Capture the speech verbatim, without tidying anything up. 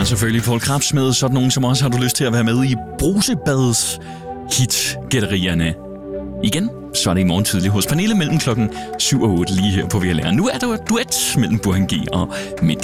selvfølgelig Poul Krebs med. Sådan nogen som også har du lyst til at være med i Brusebads hit-gætterierne. Igen, så er det i morgen tidlig hos Pernille mellem klokken syv og otte lige her på V L R. Nu er der duet mellem Burhan G og Mehdi.